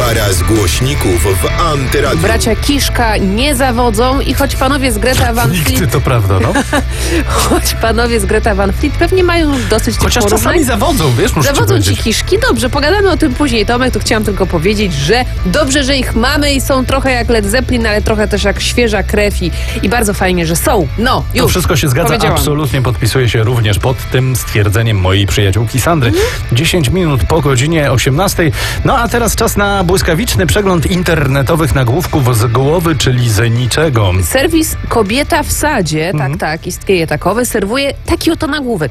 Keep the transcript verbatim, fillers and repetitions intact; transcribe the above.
Para z głośników w Antyradiu. Bracia Kiszka nie zawodzą i choć panowie z Greta Van Fleet... Nigdy, to prawda, no. choć panowie z Greta Van Fleet pewnie mają już dosyć tych Chociaż porównań. czasami zawodzą, wiesz, muszę Zawodzą ci ci powiedzieć. Kiszki? Dobrze, pogadamy o tym później, Tomek. Tu chciałam tylko powiedzieć, że dobrze, że ich mamy i są trochę jak Led Zeppelin, ale trochę też jak świeża krew i, i bardzo fajnie, że są. No, już. To wszystko się zgadza, powiedziałam. absolutnie podpisuję się również pod tym stwierdzeniem mojej przyjaciółki Sandry. dziesięć minut po godzinie osiemnastej. No a teraz czas na błyskawiczny przegląd internetowych nagłówków z głowy, czyli z niczego. Serwis Kobieta w Sadzie, Mhm. tak, tak, istnieje takowy, serwuje taki oto nagłówek.